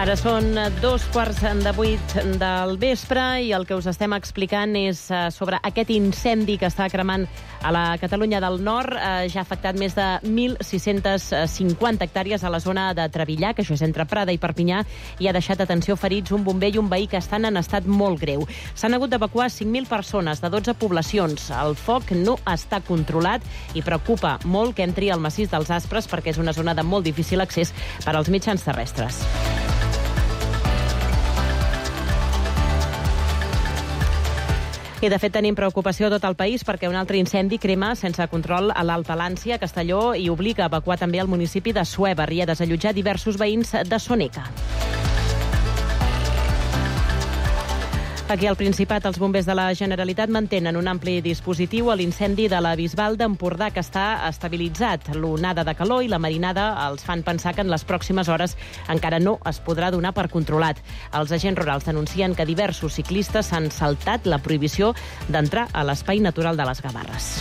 Ara són 7:45 del vespre i el que us estem explicant és sobre aquest incendi que està cremant a la Catalunya del Nord. Ja ha afectat més de 1.650 hectàrees a la zona de Trevillac, això és entre Prada i Perpinyà, i ha deixat, atenció, ferits un bomber i un veí que estan en estat molt greu. S'han hagut d'evacuar 5.000 persones de 12 poblacions. El foc no està controlat i preocupa molt que entri al massís dels Aspres perquè és una zona de molt difícil accés per als mitjans terrestres. I, de fet, tenim preocupació a tot el país perquè un altre incendi crema sense control a l'Alt Palància, a Castelló, i obliga a evacuar també el municipi de Suever i a desallotjar diversos veïns de Soneca. Aquí al Principat, els bombers de la Generalitat mantenen un ampli dispositiu a l'incendi de la Bisbal d'Empordà, que està estabilitzat. L'onada de calor i la marinada els fan pensar que en les pròximes hores encara no es podrà donar per controlat. Els agents rurals denuncien que diversos ciclistes s'han saltat la prohibició d'entrar a l'espai natural de les Gavarres.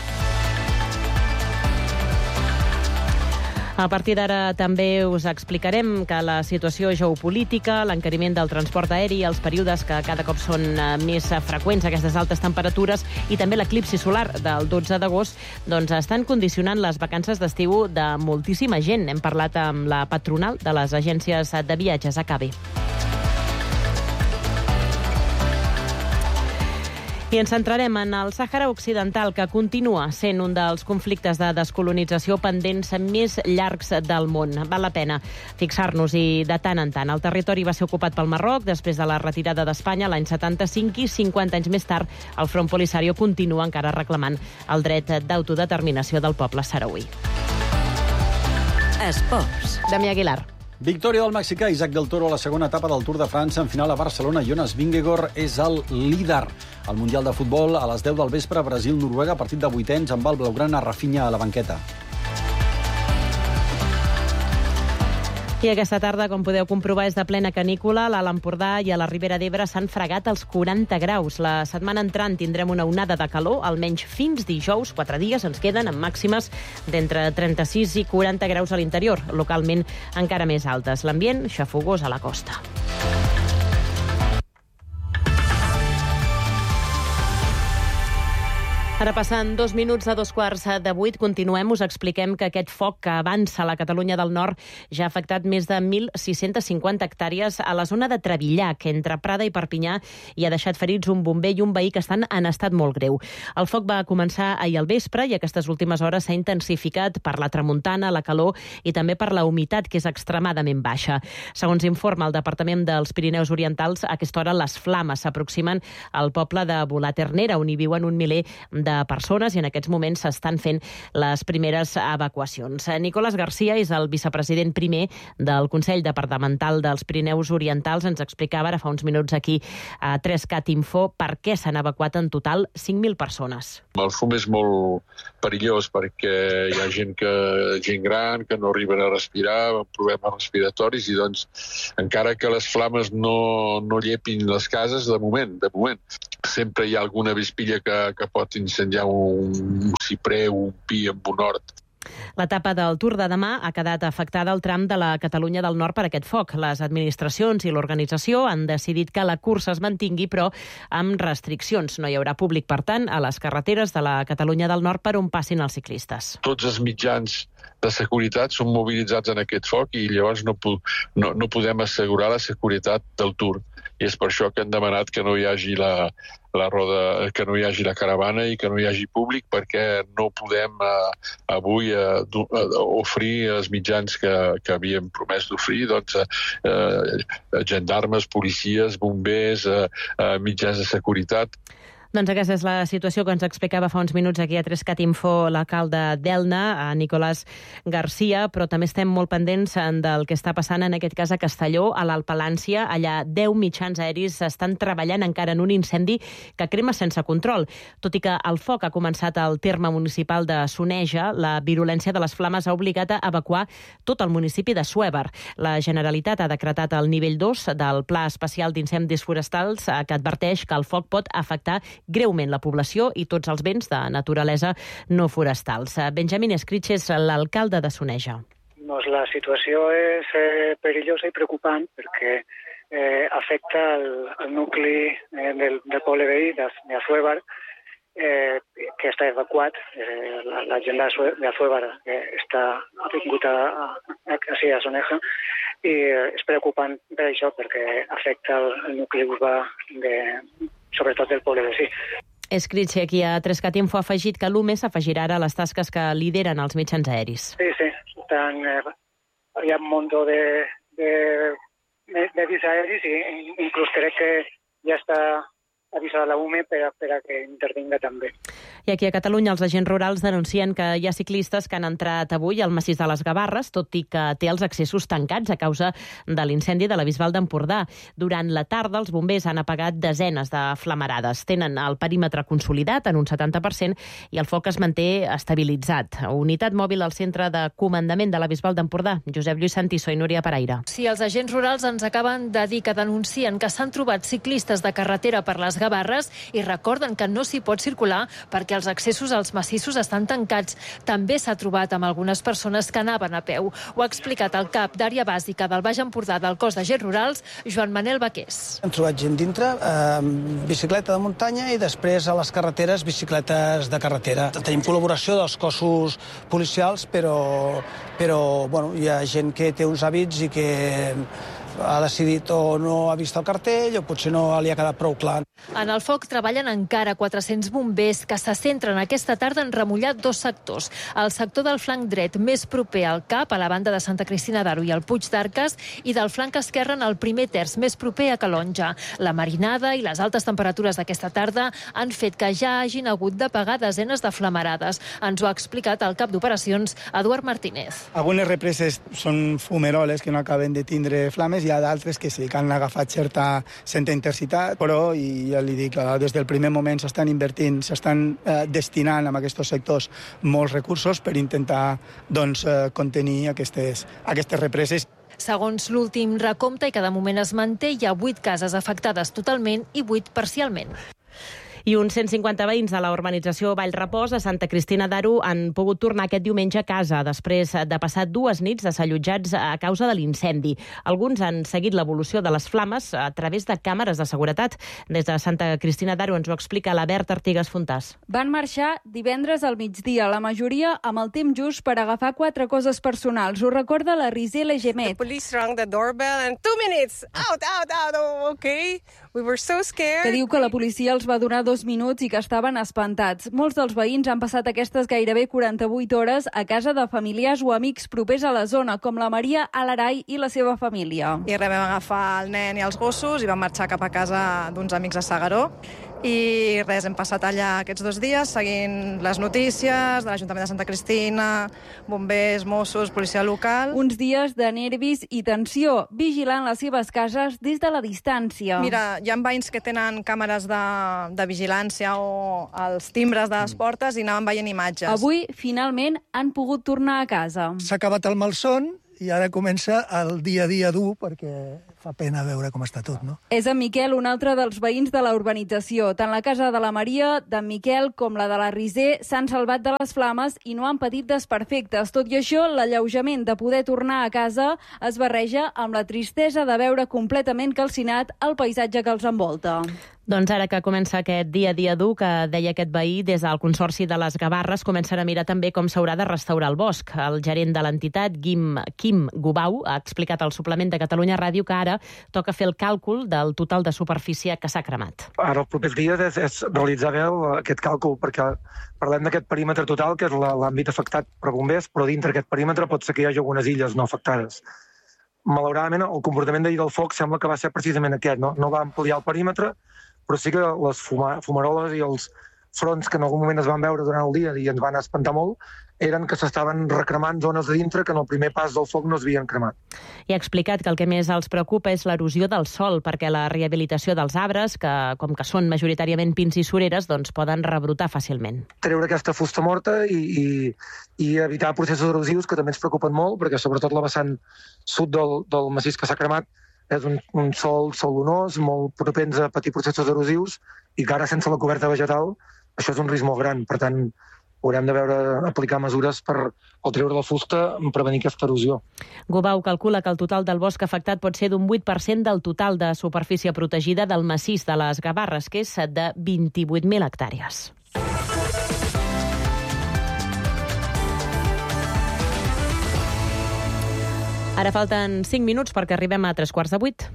A partir d'ara també us explicarem que la situació geopolítica, l'encariment del transport aeri, els períodes que cada cop són més freqüents, aquestes altes temperatures, i també l'eclipsi solar del 12 d'agost, doncs estan condicionant les vacances d'estiu de moltíssima gent. Hem parlat amb la patronal de les agències de viatges, ACABE. I ens centrarem en el Sàhara Occidental, que continua sent un dels conflictes de descolonització pendents més llargs del món. Val la pena fixar-nos-hi de tant en tant. El territori va ser ocupat pel Marroc després de la retirada d'Espanya l'any 75 i 50 anys més tard el Front Polisario continua encara reclamant el dret d'autodeterminació del poble saharaui. Esports. Damià Aguilar. Victòria del mexicà Isaac del Toro a la segona etapa del Tour de França. En final a Barcelona, Jonas Vingegaard és el líder. Al Mundial de Futbol, a les 10 del vespre, Brasil-Noruega, partit de vuitens amb el blaugrana Rafinha a la banqueta. I aquesta tarda, com podeu comprovar, és de plena canícula. A l'Alt Empordà i a la Ribera d'Ebre s'han fregat els 40 graus. La setmana entrant tindrem una onada de calor, almenys fins dijous. 4 dies ens queden amb màximes d'entre 36 i 40 graus a l'interior, localment encara més altes. L'ambient xafogós a la costa. Ara passant 2 minuts a 7:45, continuem. Us expliquem que aquest foc que avança a la Catalunya del Nord ja ha afectat més de 1.650 hectàrees a la zona de Trevillac, entre Prada i Perpinyà, i ha deixat ferits un bomber i un veí que estan en estat molt greu. El foc va començar ahir al vespre i aquestes últimes hores s'ha intensificat per la tramuntana, la calor i també per la humitat, que és extremadament baixa. Segons informa el Departament dels Pirineus Orientals, a aquesta hora les flames s'aproximen al poble de Volaternera, on hi viuen un miler de persones, i en aquests moments s'estan fent les primeres evacuacions. Nicolás García és el vicepresident primer del Consell Departamental dels Pirineus Orientals. Ens explicava ara fa uns minuts aquí a 3CAT Info per què s'han evacuat en total 5.000 persones. El fum és molt perillós perquè hi ha gent gran que no arriben a respirar, amb problemes respiratoris, i doncs encara que les flames no llepin les cases, de moment, sempre hi ha alguna vespilla que pot incendiar un ciprer o un pi amb un hort. L'etapa del Tour de demà ha quedat afectada al tram de la Catalunya del Nord per aquest foc. Les administracions i l'organització han decidit que la cursa es mantingui, però amb restriccions. No hi haurà públic, per tant, a les carreteres de la Catalunya del Nord per on passin els ciclistes. Tots els mitjans de seguretat són mobilitzats en aquest foc i llavors no podem assegurar la seguretat del Tour. I és per això que hem demanat que no hi hagi la que no hi hagi la caravana i que no hi hagi públic, perquè no podem avui oferir els mitjans que havíem promès d'oferir, doncs gendarmes, policies, bombers, mitjans de seguretat. Doncs aquesta és la situació que ens explicava fa uns minuts aquí a 3CAT Info l'alcalde d'Elna, Nicolás García, però també estem molt pendents del que està passant en aquest cas a Castelló, a l'Alt Palància. Allà 10 mitjans aeris estan treballant encara en un incendi que crema sense control. Tot i que el foc ha començat al terme municipal de Soneja, la virulència de les flames ha obligat a evacuar tot el municipi de Suever. La Generalitat ha decretat el nivell 2 del Pla Especial d'Incendis Forestals, que adverteix que el foc pot afectar greument la població i tots els béns de naturalesa no forestals. Benjamín Escrich és l'alcalde de Soneja. Doncs la situació és perillosa i preocupant perquè afecta el nucli del poble veí d'Assuévar, que està evacuat. La gent d'Assuévar ha vingut a Soneja i és preocupant per això perquè afecta el nucli urbà sobretot del poble veí. Escritxe aquí a 3cat Info ha afegit que l'UME s'afegirà ara a les tasques que lideren els mitjans aeris. Sí. Hi ha un munt de medis aeris i inclús crec que ja està avisada la UME per a que intervinga també. I aquí a Catalunya els agents rurals denuncien que hi ha ciclistes que han entrat avui al massís de les Gavarres, tot i que té els accessos tancats a causa de l'incendi de la Bisbal d'Empordà. Durant la tarda els bombers han apagat desenes de flamarades. Tenen el perímetre consolidat en un 70% i el foc es manté estabilitzat. Unitat mòbil al centre de comandament de la Bisbal d'Empordà. Josep Lluís Santiso i Núria Paraire. Sí, els agents rurals ens acaben de dir que denuncien que s'han trobat ciclistes de carretera per les Gavarres i recorden que no s'hi pot circular perquè els accessos als massissos estan tancats. També s'ha trobat amb algunes persones que anaven a peu. Ho ha explicat el cap d'àrea bàsica del Baix Empordà del cos d'agents rurals, Joan Manel Baqués. Hem trobat gent dintre, bicicleta de muntanya i després a les carreteres bicicletes de carretera. Tenim col·laboració dels cossos policials, però hi ha gent que té uns hàbits i que ha decidit o no ha vist el cartell o potser no li ha quedat prou clar. En el foc treballen encara 400 bombers que se centren aquesta tarda en remullar 2 sectors. El sector del flanc dret més proper al CAP, a la banda de Santa Cristina d'Aro i el Puig d'Arques, i del flanc esquerre en el primer terç més proper a Calonja. La marinada i les altes temperatures d'aquesta tarda han fet que ja hagin hagut d'apagar desenes de flamarades. Ens ho ha explicat el cap d'operacions, Eduard Martínez. Algunes represes són fumeroles que no acaben de tindre flames, hi ha d'altres que sí que han agafat certa intensitat, però, i ja li dic, des del primer moment s'estan invertint, s'estan destinant a aquests sectors molts recursos per intentar contenir aquestes represes. Segons l'últim recompte, i que de moment es manté, hi ha 8 cases afectades totalment i 8 parcialment. I uns 150 veïns de la urbanització Vallrepòs a Santa Cristina d'Aro han pogut tornar aquest diumenge a casa després de passar 2 nits desallotjats a causa de l'incendi. Alguns han seguit l'evolució de les flames a través de càmeres de seguretat. Des de Santa Cristina d'Aro ens ho explica la Berta Artigas Fontàs. Van marxar divendres al migdia, la majoria amb el temps just per agafar 4 coses personals. Ho recorda la Rizela Gemet. The police rang the doorbell and 2 minutes! Out! Oh, okay. We were so scared. Que diu que la policia els va donar 2 minuts i que estaven espantats. Molts dels veïns han passat aquestes gairebé 48 hores a casa de familiars o amics propers a la zona, com la Maria Alarai i la seva família. I res, vam agafar el nen i els gossos i vam marxar cap a casa d'uns amics a S'Agaró. I res, hem passat allà aquests 2 dies seguint les notícies de l'Ajuntament de Santa Cristina, bombers, Mossos, policia local. Uns dies de nervis i tensió, vigilant les seves cases des de la distància. Mira, hi ha veïns que tenen càmeres de vigilància o els timbres de les portes i anaven veient imatges. Avui, finalment, han pogut tornar a casa. S'ha acabat el malson i ara comença el dia a dia dur perquè fa pena veure com està tot, no? És en Miquel, un altre dels veïns de la urbanització. Tant la casa de la Maria, d'en Miquel, com la de la Rizé s'han salvat de les flames i no han patit desperfectes. Tot i això, l'alleujament de poder tornar a casa es barreja amb la tristesa de veure completament calcinat el paisatge que els envolta. Doncs ara que comença aquest dia a dia dur que deia aquest veí, des del Consorci de les Gavarres comencen a mirar també com s'haurà de restaurar el bosc. El gerent de l'entitat, Quim Gubau, ha explicat al suplement de Catalunya Ràdio que ara toca fer el càlcul del total de superfície que s'ha cremat. Ara, els propers dies és realitzar bé aquest càlcul, perquè parlem d'aquest perímetre total, que és l'àmbit afectat per bombers, però dintre aquest perímetre pot ser que hi hagi algunes illes no afectades. Malauradament, el comportament d'ahir del foc sembla que va ser precisament aquest, no va ampliar el perímetre, però sí que les fumaroles i els fronts que en algun moment es van veure durant el dia i ens van espantar molt, eren que s'estaven recremant zones de dintre que en el primer pas del foc no es havien cremat. I ha explicat que el que més els preocupa és l'erosió del sòl, perquè la rehabilitació dels arbres, que com que són majoritàriament pins i sureres, doncs poden rebrotar fàcilment. Treure aquesta fusta morta i evitar processos erosius que també ens preocupen molt, perquè sobretot la vessant sud del massís que s'ha cremat és un sòl solonós, molt propens a patir processos erosius i que ara sense la coberta vegetal això és un risc molt gran. Per tant, haurem de veure aplicar mesures per treure la fusta i prevenir aquesta erosió. Gobau calcula que el total del bosc afectat pot ser d'un 8% del total de superfície protegida del massís de les Gavarres, que és de 28.000 hectàrees. Ara falten 5 minuts perquè arribem a 7:45.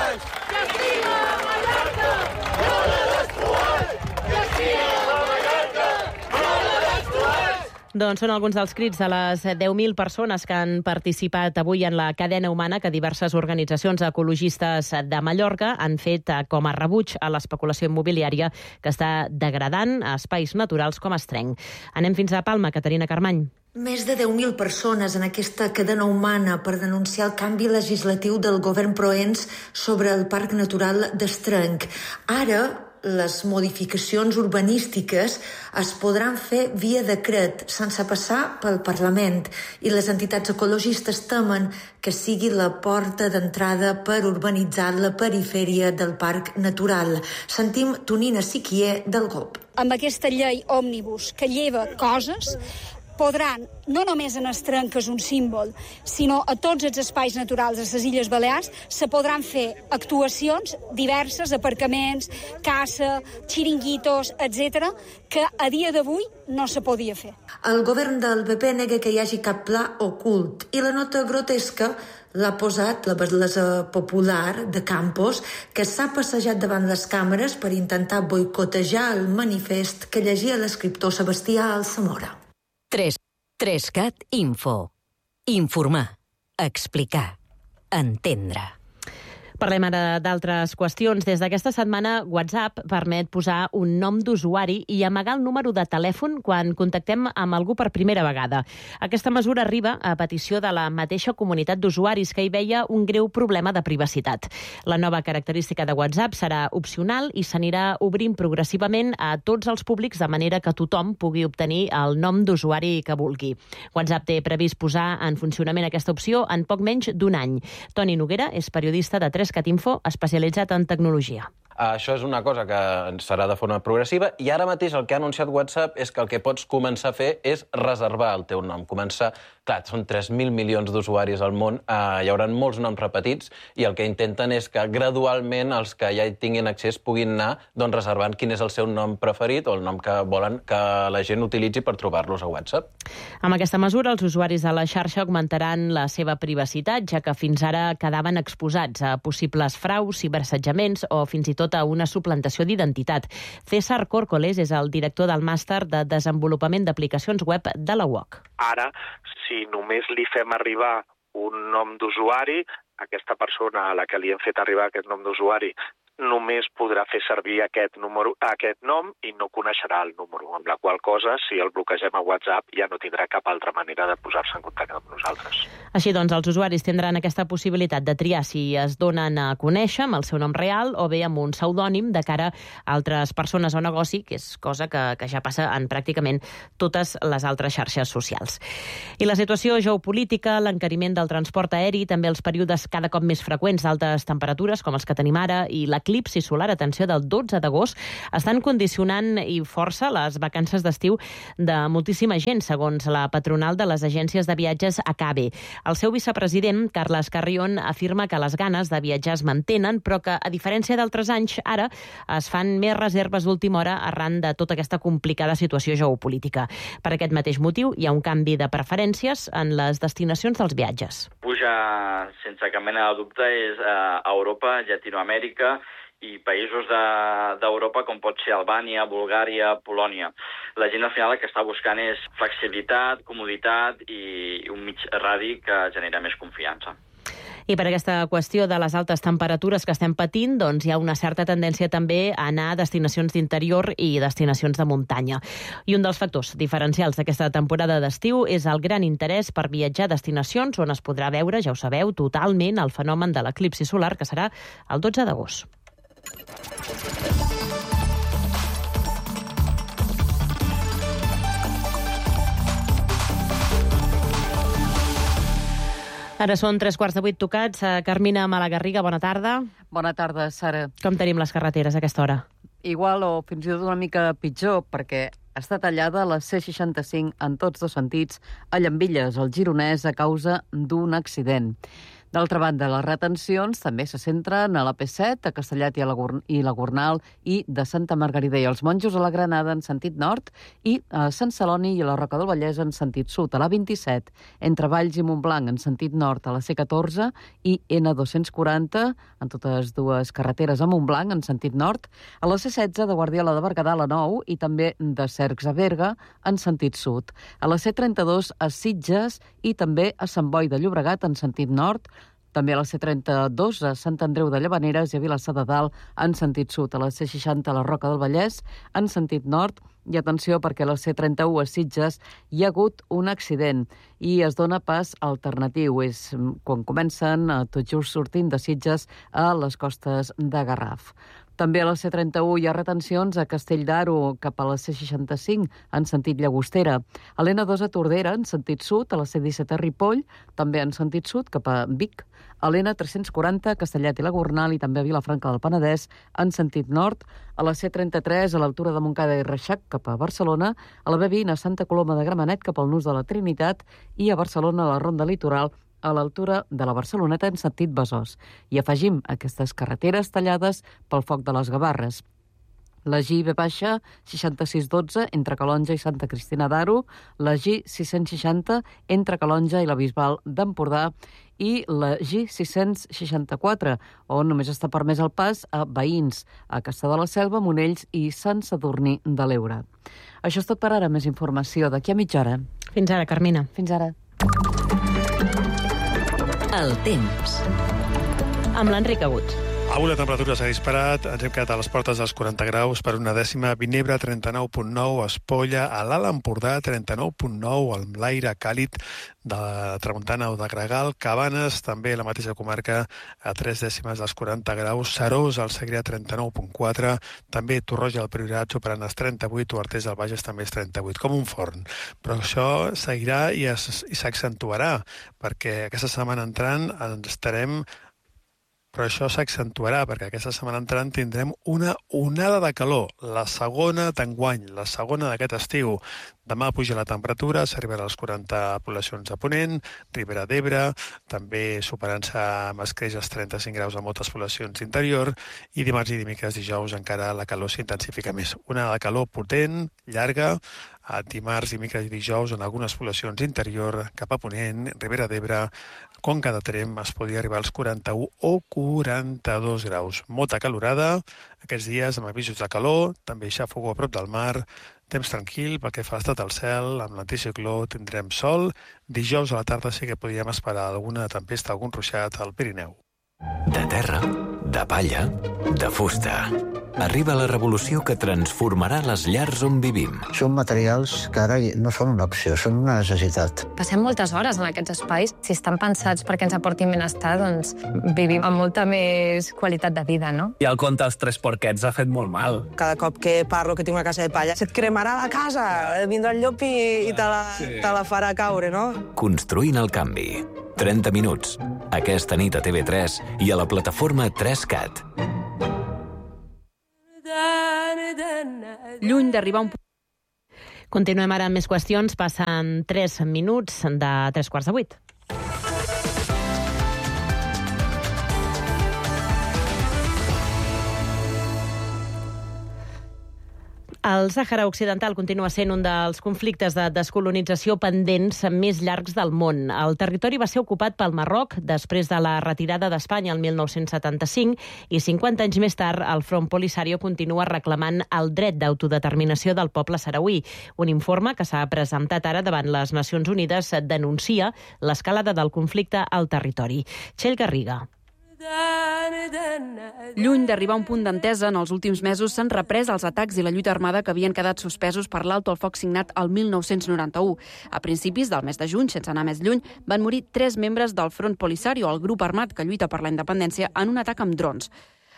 Doncs són alguns dels crits de les 10.000 persones que han participat avui en la cadena humana que diverses organitzacions ecologistes de Mallorca han fet com a rebuig a l'especulació immobiliària que està degradant espais naturals com Estrenc. Anem fins a Palma, Caterina Carmany. Més de 10.000 persones en aquesta cadena humana per denunciar el canvi legislatiu del govern Proens sobre el Parc Natural d'Estrenc. Ara, les modificacions urbanístiques es podran fer via decret, sense passar pel Parlament, i les entitats ecologistes temen que sigui la porta d'entrada per urbanitzar la perifèria del Parc Natural. Sentim Tonina Siquier del GOP. Amb aquesta llei òmnibus que lleva coses, podran, no només en Estrenc, que és un símbol, sinó a tots els espais naturals de les Illes Balears, se podran fer actuacions diverses, aparcaments, caça, xiringuitos, etc., que a dia d'avui no se podia fer. El govern del PP nega que hi hagi cap pla ocult i la nota grotesca l'ha posat la Bellesa Popular de Campos, que s'ha passejat davant les càmeres per intentar boicotejar el manifest que llegia l'escriptor Sebastià Alsamora. 3CAT Info. Informar, explicar, entendre. Parlem ara d'altres qüestions. Des d'aquesta setmana, WhatsApp permet posar un nom d'usuari i amagar el número de telèfon quan contactem amb algú per primera vegada. Aquesta mesura arriba a petició de la mateixa comunitat d'usuaris que hi veia un greu problema de privacitat. La nova característica de WhatsApp serà opcional i s'anirà obrint progressivament a tots els públics de manera que tothom pugui obtenir el nom d'usuari que vulgui. WhatsApp té previst posar en funcionament aquesta opció en poc menys d'un any. Toni Noguera és periodista de 3CAT Info, especialitzat en tecnologia. Això és una cosa que serà de forma progressiva i ara mateix el que ha anunciat WhatsApp és que el que pots començar a fer és reservar el teu nom. Clar, són 3.000 milions d'usuaris al món, hi haurà molts noms repetits i el que intenten és que gradualment els que ja hi tinguin accés puguin anar reservant quin és el seu nom preferit o el nom que volen que la gent utilitzi per trobar-los a WhatsApp. Amb aquesta mesura, els usuaris de la xarxa augmentaran la seva privacitat, ja que fins ara quedaven exposats a possibles fraus, ciberassetjaments o fins i tot a una suplantació d'identitat. César Córcoles és el director del màster de desenvolupament d'aplicacions web de la UOC. Ara, si només li fem arribar un nom d'usuari, aquesta persona a la que li hem fet arribar aquest nom d'usuari només podrà fer servir aquest nom i no coneixerà el número, amb la qual cosa, si el bloquegem a WhatsApp, ja no tindrà cap altra manera de posar-se en contacte amb nosaltres. Així doncs, els usuaris tindran aquesta possibilitat de triar si es donen a conèixer amb el seu nom real o bé amb un pseudònim de cara a altres persones o negoci, que és cosa que ja passa en pràcticament totes les altres xarxes socials. I la situació geopolítica, l'encariment del transport aeri, també els períodes cada cop més freqüents d'altes temperatures, com els que tenim ara, i l'eclipsi solar, atenció, del 12 d'agost, estan condicionant i força les vacances d'estiu de moltíssima gent, segons la patronal de les agències de viatges ACABE. El seu vicepresident, Carles Carrión, afirma que les ganes de viatjar es mantenen, però que, a diferència d'altres anys, ara es fan més reserves d'última hora arran de tota aquesta complicada situació geopolítica. Per aquest mateix motiu, hi ha un canvi de preferències en les destinacions dels viatges. Puja, sense cap mena de dubte, és a Europa, Llatinoamèrica i països d'Europa com pot ser Albània, Bulgària, Polònia. La gent al final el que està buscant és flexibilitat, comoditat i un mig radi que genera més confiança. I per aquesta qüestió de les altes temperatures que estem patint, doncs hi ha una certa tendència també a anar a destinacions d'interior i destinacions de muntanya. I un dels factors diferencials d'aquesta temporada d'estiu és el gran interès per viatjar a destinacions on es podrà veure, ja ho sabeu, totalment el fenomen de l'eclipsi solar, que serà el 12 d'agost. Ara són 7:45 tocats. Carmina Malagarriga, bona tarda. Bona tarda, Sara. Com tenim les carreteres a aquesta hora? igual o fins i tot una mica pitjor, perquè està tallada la C65 en tots dos sentits a Llambilles, al Gironès, a causa d'un accident. D'altra banda, les retencions també se centren a la P7, a Castellet i la Gornal, i de Santa Margarida i els Monjos a la Granada en sentit nord, i a Sant Celoni i a la Roca del Vallès en sentit sud, a la 27, entre Valls i Montblanc en sentit nord a la C14 i N240, en totes dues carreteres a Montblanc en sentit nord, a la C16 de Guardiola de Berguedà a la 9 i també de Cercs a Berga en sentit sud, a la C32 a Sitges i també a Sant Boi de Llobregat en sentit nord, també a la C32 a Sant Andreu de Llavaneres i a Vilassar de Dalt en sentit sud, a la C60 a la Roca del Vallès en sentit nord. I atenció, perquè a la C31 a Sitges hi ha hagut un accident i es dona pas alternatiu. És quan comencen tot just sortint de Sitges a les costes de Garraf. També a la C31 hi ha retencions a Castell d'Aro cap a la C65 en sentit Llagostera. A l'N2 a Tordera en sentit sud, a la C17 a Ripoll, també en sentit sud cap a Vic. A l'N340 a Castellet i la Gornal i també a Vilafranca del Penedès en sentit nord. A la C33 a l'altura de Montcada i Reixac cap a Barcelona. A la B20 a Santa Coloma de Gramenet cap al Nus de la Trinitat i a Barcelona a la Ronda Litoral a l'altura de la Barceloneta en sentit Besòs. I afegim aquestes carreteres tallades pel foc de les Gavarres. La G-B 6612 entre Calonja i Santa Cristina d'Aro, la G660 entre Calonja i la Bisbal d'Empordà i la G664, on només està permès el pas a veïns a Castellar de la Selva, Monells i Sant Sadurní de l'Eure. Això és tot per ara. Més informació d'aquí a mitja hora. Fins ara, Carmina. Fins ara. El temps. Amb l'Enric Agut. Avui la temperatura s'ha disparat, ens hem quedat a les portes dels 40 graus per una dècima, Vinebre 39.9, Espolla, a l'Alt Empordà 39.9, amb l'aire càlid de tramuntana o de Gregal, Cabanes, també la mateixa comarca a 3 dècimes dels 40 graus, Serós, al Segrià 39.4, també Torroja al Priorat superant els 38, Artés del Bages també és 38, com un forn. Però això seguirà i s'accentuarà, perquè aquesta setmana entrant estarem... Però això s'accentuarà, perquè aquesta setmana entrant tindrem una onada de calor, la segona d'enguany, la segona d'aquest estiu. Demà puja la temperatura, s'arribarà als 40 poblacions de Ponent, Ribera d'Ebre, també superant-se amb escreix als 35 graus a moltes poblacions d'interior, i dimarts i dimecres dijous encara la calor s'intensifica més. Una de calor potent, llarga, a dimarts, dimecres i dijous en algunes poblacions d'interior, cap a Ponent, Ribera d'Ebre, Conca de Tremp, es podria arribar als 41 o 42 graus. Molta calorada, aquests dies amb avisos de calor, també xàfego a prop del mar, temps tranquil pel que fa a l'estat del cel, amb l'anticicló tindrem sol, dijous a la tarda sí que podríem esperar alguna tempesta, algun ruixat al Pirineu. De terra, de palla, de fusta. Arriba la revolució que transformarà les llars on vivim. Són materials que ara no són una opció, són una necessitat. Passem moltes hores en aquests espais. Si estan pensats perquè ens aportin benestar, doncs vivim amb molta més qualitat de vida, no? I el conte dels 3 porquets ha fet molt mal. Cada cop que parlo que tinc una casa de palla, se't cremarà la casa, vindrà el llop i te la farà caure, no? Construint el canvi. 30 minuts. Aquesta nit a TV3 i a la plataforma 3CAT. Lluny d'arribar a un... Continuem ara amb més qüestions. Passen 3 minuts de 7:45. El Sàhara Occidental continua sent un dels conflictes de descolonització pendents més llargs del món. El territori va ser ocupat pel Marroc després de la retirada d'Espanya el 1975 i 50 anys més tard el Front Polisario continua reclamant el dret d'autodeterminació del poble sarauí. Un informe que s'ha presentat ara davant les Nacions Unides denuncia l'escalada del conflicte al territori. Txell Garriga. Lluny d'arribar a un punt d'entesa, en els últims mesos s'han reprès els atacs i la lluita armada que havien quedat suspesos per l'alto al foc signat el 1991. A principis del mes de juny, sense anar més lluny, van morir 3 membres del Front Polisario, el grup armat que lluita per la independència, en un atac amb drons.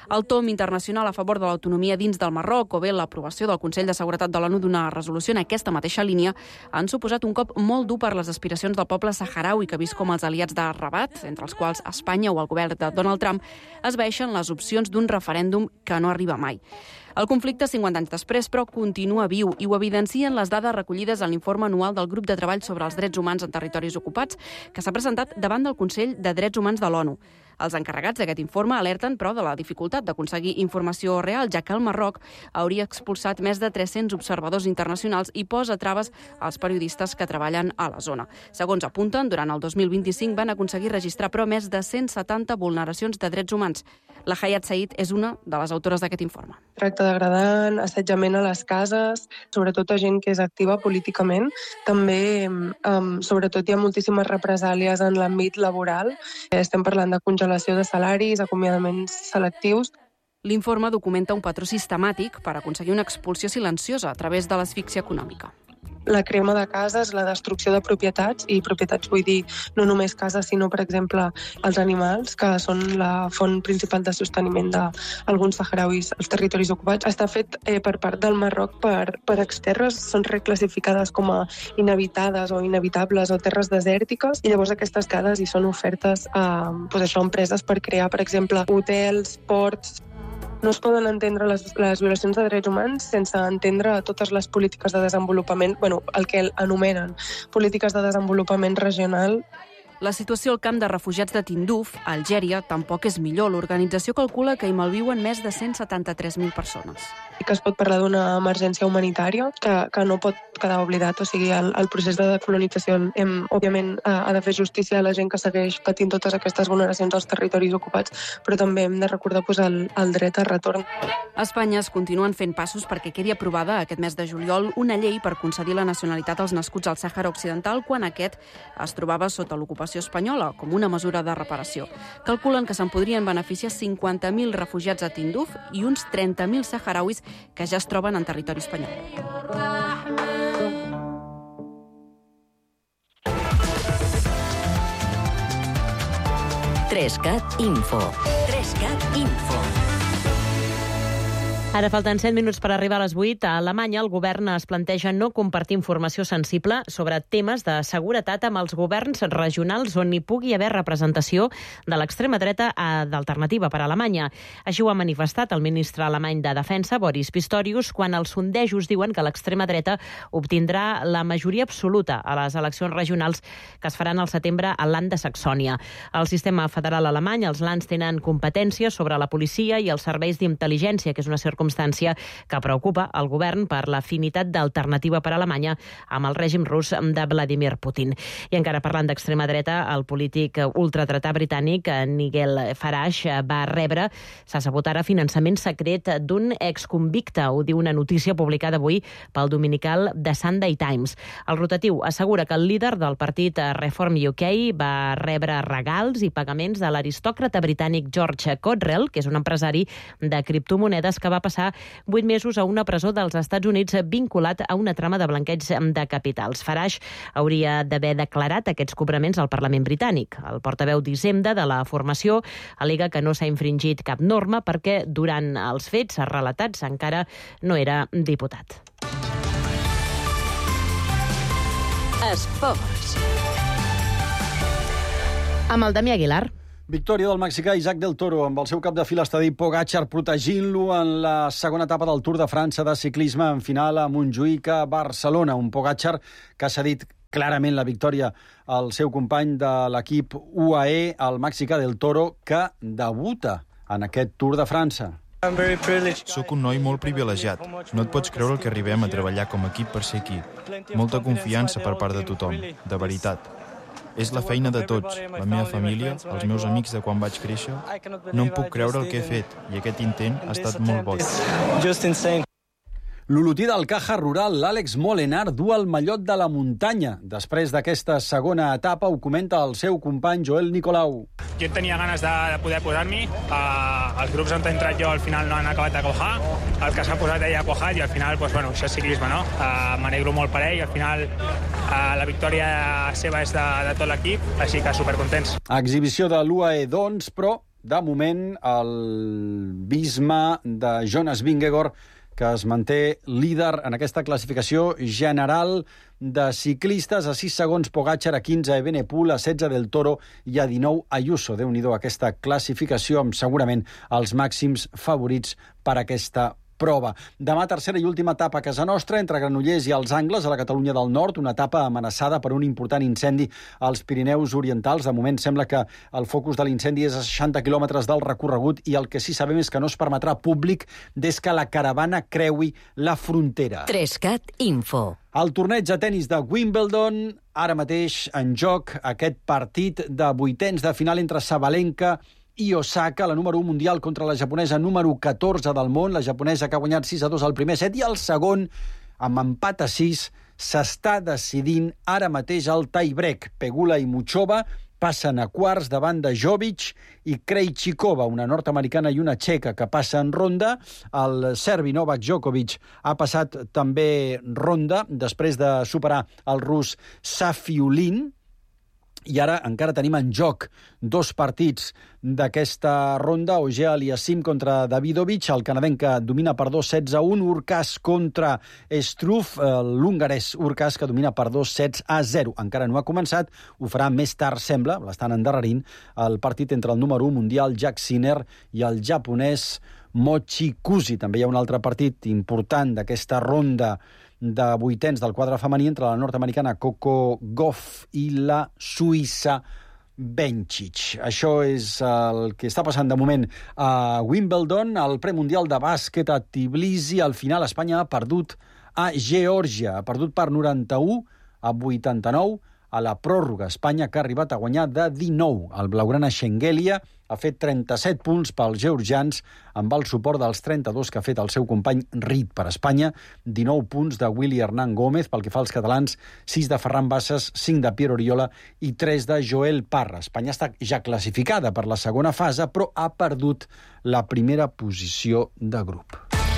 El tomb internacional a favor de l'autonomia dins del Marroc o bé l'aprovació del Consell de Seguretat de l'ONU d'una resolució en aquesta mateixa línia han suposat un cop molt dur per les aspiracions del poble saharaui que ha vist com els aliats de Rabat, entre els quals Espanya o el govern de Donald Trump, es veixen les opcions d'un referèndum que no arriba mai. El conflicte, 50 anys després, però continua viu i ho evidencien les dades recollides en l'informe anual del Grup de Treball sobre els Drets Humans en Territoris Ocupats, que s'ha presentat davant del Consell de Drets Humans de l'ONU. Els encarregats d'aquest informe alerten, però, de la dificultat d'aconseguir informació real, ja que el Marroc hauria expulsat més de 300 observadors internacionals i posa traves als periodistes que treballen a la zona. Segons apunten, durant el 2025 van aconseguir registrar, però, més de 170 vulneracions de drets humans. La Hayat Said és una de les autores d'aquest informe. Tracte degradant, assetjament a les cases, sobretot a gent que és activa políticament. També, sobretot, hi ha moltíssimes represàlies en l'àmbit laboral. Estem parlant de congelació de salaris, acomiadaments selectius. L'informe documenta un patró sistemàtic per aconseguir una expulsió silenciosa a través de l'asfíxia econòmica. La crema de cases, la destrucció de propietats, i propietats vull dir no només cases, sinó, per exemple, els animals, que són la font principal de sosteniment d'alguns saharauis als territoris ocupats. Està fet per part del Marroc per exterres, són reclassificades com a inhabitades o inevitables o terres desèrtiques, i llavors aquestes cases hi són ofertes a empreses per crear, per exemple, hotels, ports. No es poden entendre les violacions de drets humans sense entendre totes les polítiques de desenvolupament, el que anomenen polítiques de desenvolupament regional. La situació al camp de refugiats de Tindouf, a Algèria, tampoc és millor. L'organització calcula que hi malviuen més de 173.000 persones. I que es pot parlar d'una emergència humanitària que no pot quedar oblidat. O sigui, el procés de decolonització, òbviament, ha de fer justícia a la gent que segueix patint totes aquestes vulneracions als territoris ocupats, però també hem de recordar el dret a retorn. A Espanya es continuen fent passos perquè quedi aprovada aquest mes de juliol una llei per concedir la nacionalitat als nascuts al Sàhara Occidental quan aquest es trobava sota l'ocupació espanyola, com una mesura de reparació. Calculen que se'n podrien beneficiar 50.000 refugiats a Tindouf i uns 30.000 saharauis que ja es troben en territori espanyol. Trescat Info. Trescat Info. Ara falten 7 minuts per arribar a les 8. A Alemanya, el govern es planteja no compartir informació sensible sobre temes de seguretat amb els governs regionals on hi pugui haver representació de l'extrema dreta d'Alternativa per Alemanya. Així ho ha manifestat el ministre alemany de Defensa, Boris Pistorius, quan els sondejos diuen que l'extrema dreta obtindrà la majoria absoluta a les eleccions regionals que es faran al setembre al Land de Saxònia. Al sistema federal alemany, els lands tenen competències sobre la policia i els serveis d'intel·ligència, que és una circumstància que preocupa el govern per l'afinitat d'Alternativa per Alemanya amb el règim rus de Vladimir Putin. I encara parlant d'extrema dreta, el polític ultradretà britànic Nigel Farage va rebre, s'ha sabut ara, finançament secret d'un exconvicte, ho diu una notícia publicada avui pel dominical The Sunday Times. El rotatiu assegura que el líder del partit Reform UK va rebre regals i pagaments de l'aristòcrata britànic George Cottrell, que és un empresari de criptomonedes que va passar 8 mesos a una presó dels Estats Units vinculat a una trama de blanqueig de capitals. Farage hauria d'haver declarat aquests cobraments al Parlament britànic. El portaveu d'Hisenda de la formació al·lega que no s'ha infringit cap norma perquè durant els fets relatats encara no era diputat. Esports. Amb el Damià Aguilar. Victòria del mexicà Isaac del Toro amb el seu cap de fila Tadej Pogačar protegint-lo en la segona etapa del Tour de França de ciclisme en final a Montjuïc a Barcelona. Un Pogačar que ha cedit clarament la victòria al seu company de l'equip UAE, el mexicà del Toro, que debuta en aquest Tour de França. Soc un noi molt privilegiat. No et pots creure el que arribem a treballar com a equip per ser aquí. Molta confiança per part de tothom, de veritat. És la feina de tots, la meva família, els meus amics de quan vaig créixer. No em puc creure el que he fet, i aquest intent ha estat molt boig. L'olotí del Caja Rural, l'Àlex Molenar, du el mallot de la muntanya. Després d'aquesta segona etapa ho comenta el seu company Joel Nicolau. Jo tenia ganes de poder posar-m'hi. Els grups on he entrat jo al final no han acabat de cojar. El que s'ha posat ella ha cojat i al final, això és ciclisme, no? M'alegro molt per ell. Al final la victòria seva és de tot l'equip, així que supercontents. Exhibició de l'UAE, doncs, però de moment, el Visma de Jonas Vingegaard, que es manté líder en aquesta classificació general de ciclistes. A 6 segons Pogačar, a 15 Evenepoel, a 16 Del Toro i a 19 Ayuso. Déu-n'hi-do aquesta classificació amb segurament els màxims favorits per aquesta prova. Demà, tercera i última etapa a casa nostra, entre Granollers i els Angles, a la Catalunya del Nord, una etapa amenaçada per un important incendi als Pirineus Orientals. De moment sembla que el focus de l'incendi és a 60 quilòmetres del recorregut i el que sí sabem és que no es permetrà públic des que la caravana creui la frontera. 3CAT Info. El torneig de tennis de Wimbledon, ara mateix en joc aquest partit de vuitens de final entre Sabalenka i Osaka, la número 1 mundial contra la japonesa número 14 del món, la japonesa que ha guanyat 6-2 al primer set, i el segon, amb empat a 6, s'està decidint ara mateix el tie-break. Pegula i Muchova passen a quarts davant de Jovic i Krejcikova, una nord-americana i una txeca que passa en ronda. El serbi Novak Djokovic ha passat també ronda després de superar el rus Safiullin. I ara encara tenim en joc 2 partits d'aquesta ronda. Auger Aliassime contra Davidovic, el canadenc que domina per 2-16-1. Urkaz contra Struff, l'hongarès Urkaz que domina per 2-0. Encara no ha començat, ho farà més tard, sembla, l'estan endarrerint, el partit entre el número 1 mundial Jack Sinner i el japonès Mochikuzi. També hi ha un altre partit important d'aquesta ronda de vuitens del quadre femení entre la nord-americana Coco Gauff i la suïssa Bencic. Això és el que està passant de moment a Wimbledon. El premundial de bàsquet a Tbilisi, al final Espanya ha perdut a Geòrgia. Ha perdut per 91-89 a la pròrroga. Espanya que ha arribat a guanyar de 19. El blaugrana Shengelia ha fet 37 punts pels georgians amb el suport dels 32 que ha fet el seu company Reed. Per Espanya, 19 punts de Willy Hernán Gómez. Pel que fa als catalans, 6 de Ferran Bassas, 5 de Pierre Oriola i 3 de Joel Parra. Espanya està ja classificada per la segona fase, però ha perdut la primera posició de grup.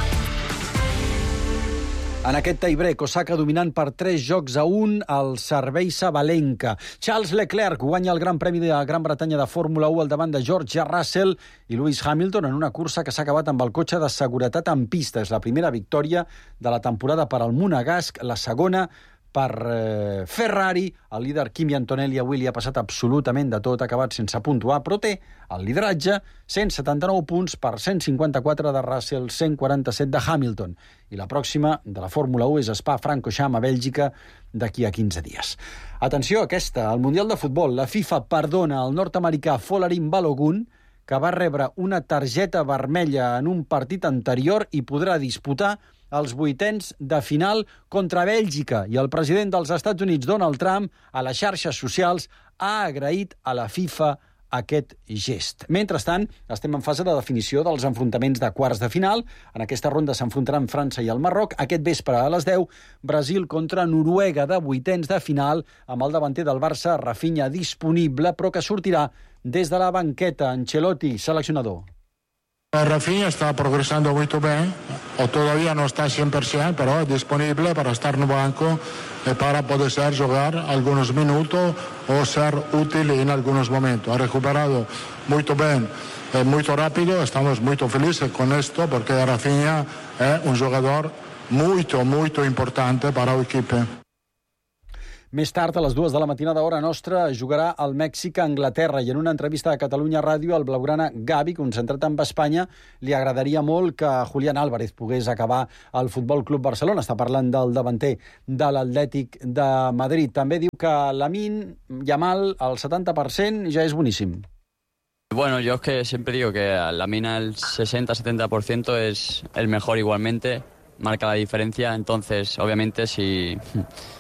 En aquest tie-break, Osaka dominant per 3-1 al servei Sabalenka. Charles Leclerc guanya el Gran Premi de Gran Bretanya de Fórmula 1 al davant de George Russell i Lewis Hamilton en una cursa que s'ha acabat amb el cotxe de seguretat en pista. És la primera victòria de la temporada per al monegasc, la segona per Ferrari. El líder Kimi Antonelli avui li ha passat absolutament de tot, ha acabat sense puntuar, però té el lideratge, 179 punts per 154 de Russell, 147 de Hamilton. I la pròxima de la Fórmula 1 és Spa-Francorchamps a Bèlgica d'aquí a 15 dies. Atenció a aquesta, al Mundial de Futbol, la FIFA perdona al nord-americà Folarin Balogun, que va rebre una targeta vermella en un partit anterior i podrà disputar els vuitens de final contra Bèlgica. I el president dels Estats Units, Donald Trump, a les xarxes socials ha agraït a la FIFA aquest gest. Mentrestant, estem en fase de definició dels enfrontaments de quarts de final. En aquesta ronda s'enfrontaran França i el Marroc. Aquest vespre a les 10, Brasil contra Noruega de vuitens de final, amb el davanter del Barça, Rafinha, disponible, però que sortirà des de la banqueta. Ancelotti, seleccionador. Rafinha está progresando muy bien, o todavía no está 100%, pero es disponible para estar en el banco para poder jugar algunos minutos o ser útil en algunos momentos. Ha recuperado muy bien, muy rápido, estamos muy felices con esto porque Rafinha es un jugador muy importante para el equipo. Més tard, a les 2 de la matinada hora nostra, jugarà el Mèxic a Anglaterra i en una entrevista a Catalunya Ràdio el blaugrana Gavi, concentrat amb Espanya, li agradaria molt que Julián Álvarez pogués acabar al Futbol Club Barcelona. Està parlant del davanter de l'Atlètic de Madrid. També diu que Lamine Yamal al 70% ja és boníssim. Bueno, yo es que siempre digo que Lamine al 60-70% es el mejor igualmente, marca la diferencia, entonces obviamente si